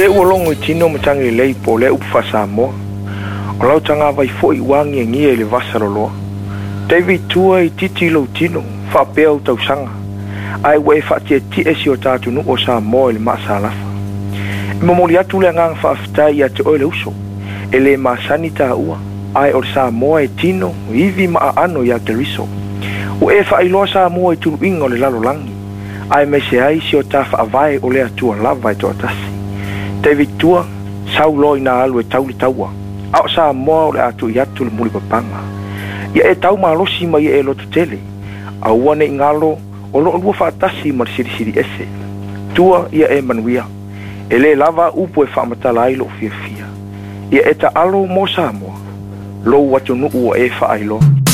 e uolongo I tino matangi lei po le upa Samoa. O lau tanga vai foi wangi ngie le vasaroloa. David tua I titi lo tino, whapea o tausanga. Ai wei whatia ti esi o tātu nu o Samoa le maasa alafa. Mamoli atu le ngang whaafitai a te oile uso. E le maasani tā ua. Ai o Samoa e tino, iwi maa ano ya te riso. O e whailoa Samoa I tulu ingo le lalo langi. Ai me se ai si o tā whaavai o le atua lava I toa tasi. David tua, sau loi na alu e tauli taua. Ao Samoa o le atu I atu le muli papanga. Ia e tau malosi ma ia e lotu tele. Aua ne ingalo o lo lua whaatasi ma siri siri ese. Tua ia e manuia. E le lava upo e whaamatala ai lo fia fia. Ia e ta alo mo Samoa. Lo watu nuu o e whaailoa.